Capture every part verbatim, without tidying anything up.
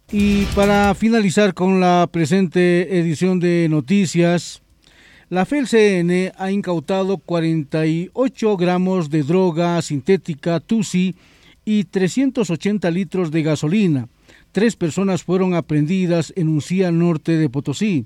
Y para finalizar con la presente edición de noticias, la F E L C N ha incautado cuarenta y ocho gramos de droga sintética Tusi y trescientos ochenta litros de gasolina. Tres personas fueron aprehendidas en Uncía, norte de Potosí.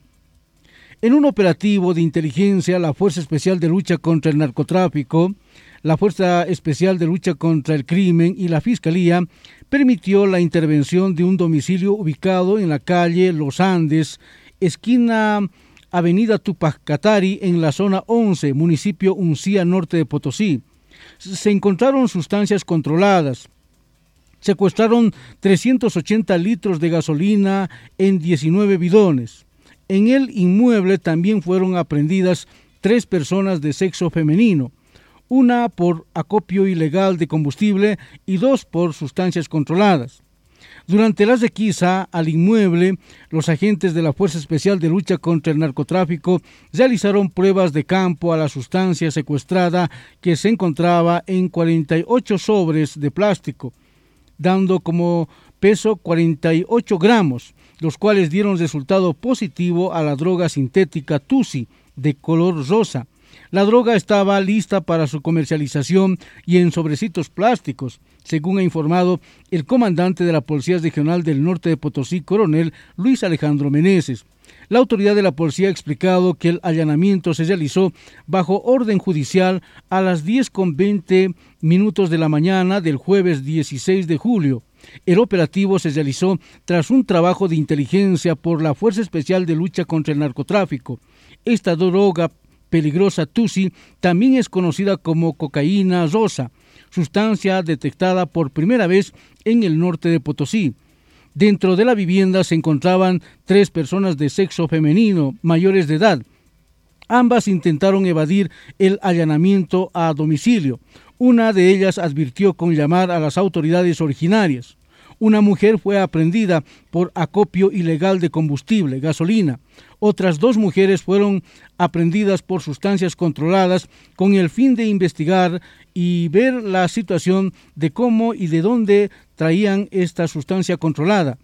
En un operativo de inteligencia, la Fuerza Especial de Lucha contra el Narcotráfico, la Fuerza Especial de Lucha contra el Crimen y la Fiscalía permitió la intervención de un domicilio ubicado en la calle Los Andes, esquina Avenida Tupac Katari, en la zona once, municipio Uncía, norte de Potosí. Se encontraron sustancias controladas. Secuestraron trescientos ochenta litros de gasolina en diecinueve bidones. En el inmueble también fueron aprehendidas tres personas de sexo femenino, una por acopio ilegal de combustible y dos por sustancias controladas. Durante la requisa al inmueble, los agentes de la Fuerza Especial de Lucha contra el Narcotráfico realizaron pruebas de campo a la sustancia secuestrada, que se encontraba en cuarenta y ocho sobres de plástico, dando como peso cuarenta y ocho gramos, los cuales dieron resultado positivo a la droga sintética Tusi, de color rosa. La droga estaba lista para su comercialización y en sobrecitos plásticos, según ha informado el comandante de la Policía Regional del Norte de Potosí, coronel Luis Alejandro Meneses. La autoridad de la policía ha explicado que el allanamiento se realizó bajo orden judicial a las diez con veinte minutos de la mañana del jueves dieciséis de julio. El operativo se realizó tras un trabajo de inteligencia por la Fuerza Especial de Lucha contra el Narcotráfico. Esta droga peligrosa Tusi también es conocida como cocaína rosa, sustancia detectada por primera vez en el norte de Potosí. Dentro de la vivienda se encontraban tres personas de sexo femenino, mayores de edad. Ambas intentaron evadir el allanamiento a domicilio. Una de ellas advirtió con llamar a las autoridades originarias. Una mujer fue aprehendida por acopio ilegal de combustible, gasolina. Otras dos mujeres fueron aprehendidas por sustancias controladas con el fin de investigar y ver la situación de cómo y de dónde traían esta sustancia controlada.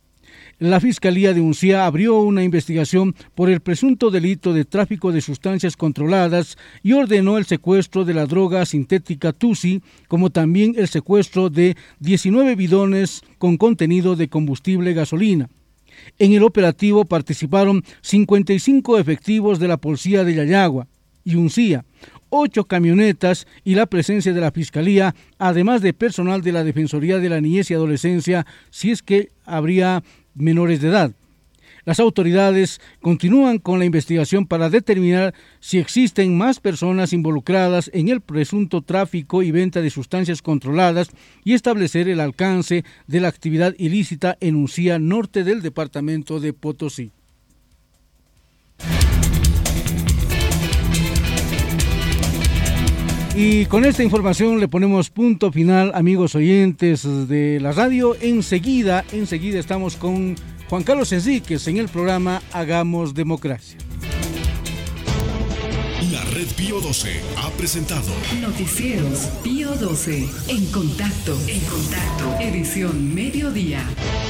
La Fiscalía de Uncía abrió una investigación por el presunto delito de tráfico de sustancias controladas y ordenó el secuestro de la droga sintética Tusi, como también el secuestro de diecinueve bidones con contenido de combustible gasolina. En el operativo participaron cincuenta y cinco efectivos de la Policía de Yayagua y Uncía, ocho camionetas y la presencia de la Fiscalía, además de personal de la Defensoría de la Niñez y Adolescencia, si es que habría menores de edad. Las autoridades continúan con la investigación para determinar si existen más personas involucradas en el presunto tráfico y venta de sustancias controladas y establecer el alcance de la actividad ilícita en Uncía, norte del departamento de Potosí. Y con esta información le ponemos punto final, amigos oyentes de la radio. Enseguida, enseguida estamos con Juan Carlos Enríquez en el programa Hagamos Democracia. La Red Pío doce ha presentado Noticieros Pío doce. En contacto, en contacto. Edición mediodía.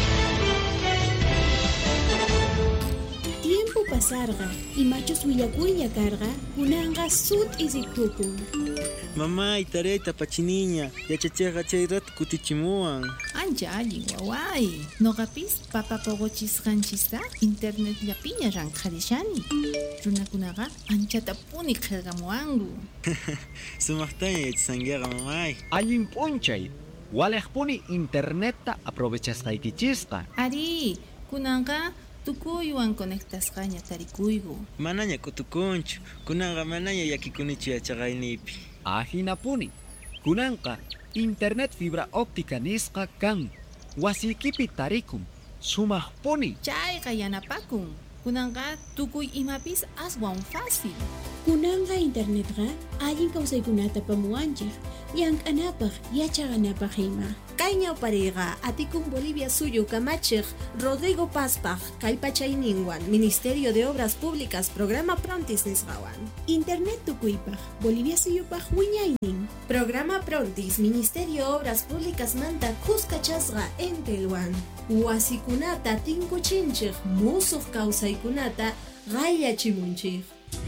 Tiempo pasarga y machos huillacuilla carga, unanga sud y zikukun. Mamá, itareta pachiniña, yachachaga chay rato kutichimuan. Ancha allin waway. Noqapis papa pogochisqanchista internet llapiña ranqarishani. Runakunaqa anchata puni qillqamuwanku. Sumaqtaña yachasqankiqa mamay. Allin p'unchay, waliqpuni internetta aprovechasqaykichisqa. Ari, kunanqa tukuywan conectasqaña tarikuyku. Manaña kutukunchu, kunanqa manaña yakikunichu yachaqaynipi. Ajinapuni, kunanqa internet fibra óptica nisqa kan. Wasikipi tarikum, sumaqpuni. Chayqa yanapakun. Kunanqa tukuy imapis aswan fácil. Kunanga internetqa allin kawsaykunata pamuwanchik, llank'anapaq, yachaqanapaq ima. Kaiña pariga atikun Bolivia suyo kamachig Rodrigo Paspaj kallpachayninwan Ministerio de Obras Públicas Programa Prontis nisqawan. Internet tukuypaj Bolivia suyupaj wiñaynin. Programa Prontis Ministerio Obras Públicas manta kuskachasqa entelwan. Wasikunata tinkuchinchik musuq kawsaykunata qayllachimunchik.